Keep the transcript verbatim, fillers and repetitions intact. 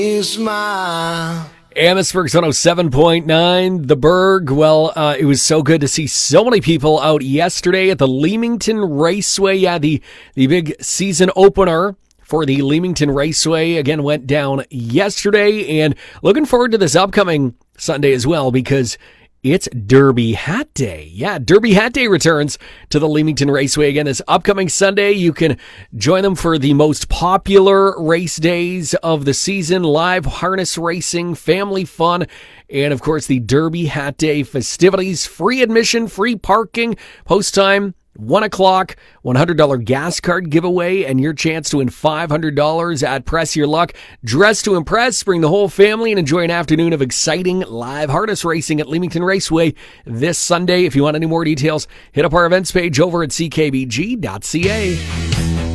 Smile. Amherstburg's one oh seven point nine, The Berg. Well, uh, it was so good to see so many people out yesterday at the Leamington Raceway. Yeah, the, the big season opener for the Leamington Raceway again went down yesterday, and looking forward to this upcoming Sunday as well because it's Derby Hat Day. Yeah, Derby Hat Day returns to the Leamington Raceway again this upcoming Sunday. You can join them for the most popular race days of the season, live harness racing, family fun, and of course the Derby Hat Day festivities. Free admission, free parking, post time one o'clock, one hundred dollars gas card giveaway, and your chance to win five hundred dollars at Press Your Luck. Dress to impress, bring the whole family, and enjoy an afternoon of exciting live harness racing at Leamington Raceway this Sunday. If you want any more details, hit up our events page over at c k b g dot c a.